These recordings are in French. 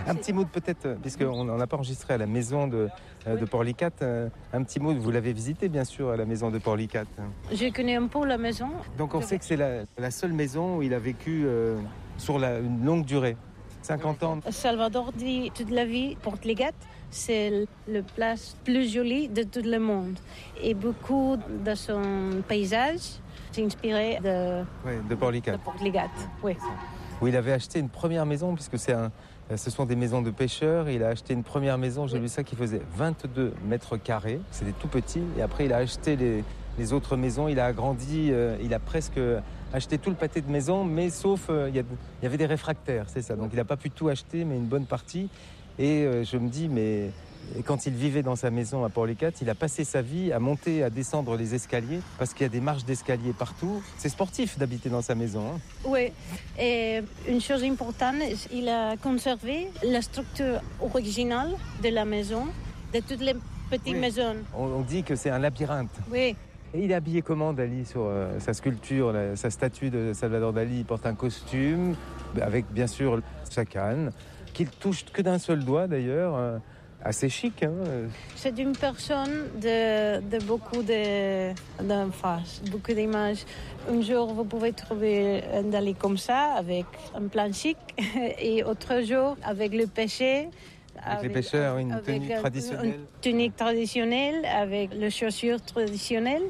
Un petit mot peut-être, puisqu'on n'en a pas enregistré à la maison de Porlicat, un petit mot, vous l'avez visité bien sûr à la maison de Porlicat. Je connais un peu la maison. Donc on sait que c'est la seule maison où il a vécu sur une longue durée, 50 ans. Salvador dit toute la vie, Porlicat, c'est la place plus jolie de tout le monde. Et beaucoup de son paysage s'est inspiré de Porlicat. Oui. Où il avait acheté une première maison, puisque ce sont des maisons de pêcheurs. Il a acheté une première maison, j'ai vu ça, qui faisait 22 mètres carrés. C'était tout petit. Et après, il a acheté les autres maisons. Il a agrandi. Il a presque acheté tout le pâté de maison, mais sauf, il y avait des réfractaires, c'est ça. Donc, il n'a pas pu tout acheter, mais une bonne partie. Et je me dis, mais quand il vivait dans sa maison à Porlicat, il a passé sa vie à monter, à descendre les escaliers, parce qu'il y a des marches d'escalier partout. C'est sportif d'habiter dans sa maison. Hein. Oui, et une chose importante, il a conservé la structure originale de la maison, de toutes les petites maisons. On dit que c'est un labyrinthe. Oui. Et il est habillé comment, Dali, sur sa sculpture, sa statue de Salvador Dali? Il porte un costume, avec bien sûr sa canne, qu'il touche que d'un seul doigt d'ailleurs. Assez chic, hein. C'est une personne de beaucoup d'emphase, beaucoup d'images. Un jour, vous pouvez trouver un Dali comme ça, avec un plan chic, et autre jour, avec le pêcher. Avec les pêcheurs, une tenue traditionnelle. Une tunique traditionnelle, avec les chaussures traditionnelles.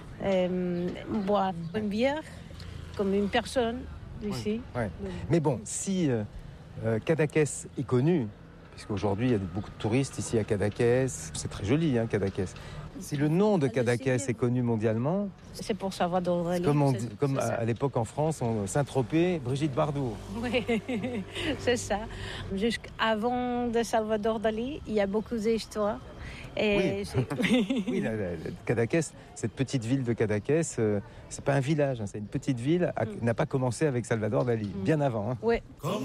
Boire une bière, comme une personne ici. Ouais. Mais bon, si Cadaqués est connu, puisqu'aujourd'hui, il y a beaucoup de touristes ici à Cadaqués. C'est très joli, hein, Cadaqués. Si le nom de Cadaqués est connu mondialement, c'est pour Salvador Dali. Comme à l'époque en France, Saint-Tropez, Brigitte Bardot. Oui, c'est ça. Jusqu'avant de Salvador Dali, il y a beaucoup d'histoires. Et oui, Cadaqués, cette petite ville de Cadaqués, c'est pas un village, hein, c'est une petite ville, n'a pas commencé avec Salvador Dali, bien avant. Hein. Oui.